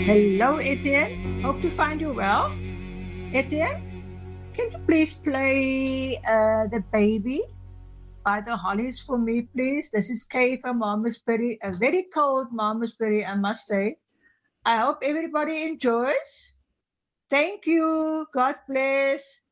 Hello, Etienne. Hope to find you well. Etienne, can you please play The Baby by the Hollies for me, please? This is Kay from Malmesbury, a very cold Malmesbury, I must say. I hope everybody enjoys. Thank you. God bless.